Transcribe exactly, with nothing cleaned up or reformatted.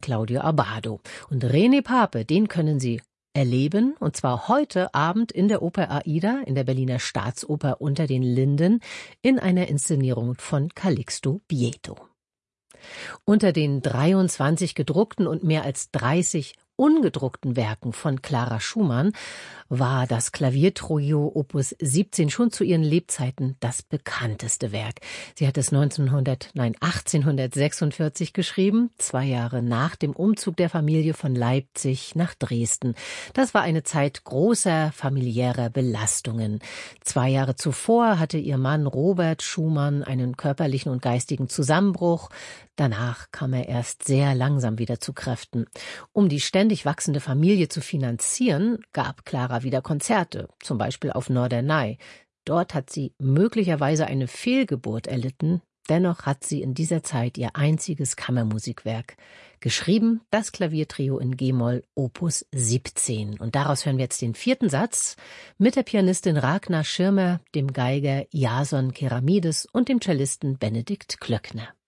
Claudio Abbado. Und René Pape, den können Sie erleben, und zwar heute Abend in der Oper Aida, in der Berliner Staatsoper Unter den Linden, in einer Inszenierung von Calixto Bieto. Unter den dreiundzwanzig gedruckten und mehr als dreißig ungedruckten Werken von Clara Schumann war das Klaviertrio Opus siebzehn schon zu ihren Lebzeiten das bekannteste Werk. Sie hat es neunzehnhundert, nein, achtzehnhundertsechsundvierzig geschrieben, zwei Jahre nach dem Umzug der Familie von Leipzig nach Dresden. Das war eine Zeit großer familiärer Belastungen. Zwei Jahre zuvor hatte ihr Mann Robert Schumann einen körperlichen und geistigen Zusammenbruch. Danach kam er erst sehr langsam wieder zu Kräften. Um die ständig wachsende Familie zu finanzieren, gab Clara wieder Konzerte, zum Beispiel auf Norderney. Dort hat sie möglicherweise eine Fehlgeburt erlitten. Dennoch hat sie in dieser Zeit ihr einziges Kammermusikwerk geschrieben, das Klaviertrio in G-Moll Opus siebzehn. Und daraus hören wir jetzt den vierten Satz mit der Pianistin Ragnar Schirmer, dem Geiger Jason Keramides und dem Cellisten Benedikt Klöckner.